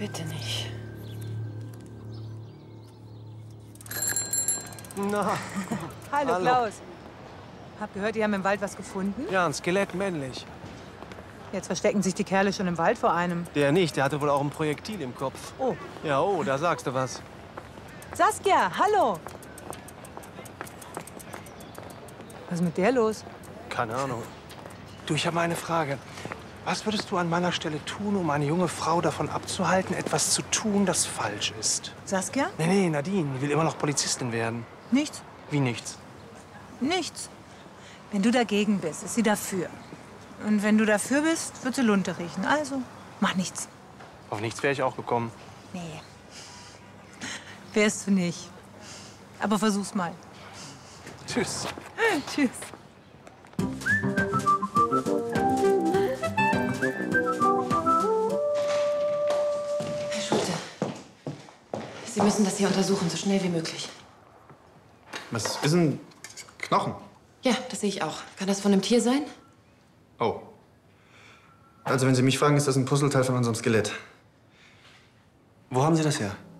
Bitte nicht. Na. Hallo, Klaus. Hab gehört, die haben im Wald was gefunden. Ja, ein Skelett, männlich. Jetzt verstecken sich die Kerle schon im Wald vor einem. Der nicht, der hatte wohl auch ein Projektil im Kopf. Oh. Ja, oh, da sagst du was. Saskia, hallo. Was ist mit der los? Keine Ahnung. Du, ich habe mal eine Frage. Was würdest du an meiner Stelle tun, um eine junge Frau davon abzuhalten, etwas zu tun, das falsch ist? Saskia? Nee, Nadine, die will immer noch Polizistin werden. Nichts. Wie nichts? Nichts. Wenn du dagegen bist, ist sie dafür. Und wenn du dafür bist, wird sie Lunte riechen. Also, mach nichts. Auf nichts wäre ich auch gekommen. Nee. Wärst du nicht. Aber versuch's mal. Tschüss. Tschüss. Herr Schulte, Sie müssen das hier untersuchen, so schnell wie möglich. Was ist ein Knochen? Ja, das sehe ich auch. Kann das von einem Tier sein? Oh. Also, wenn Sie mich fragen, ist das ein Puzzleteil von unserem Skelett. Wo haben Sie das her?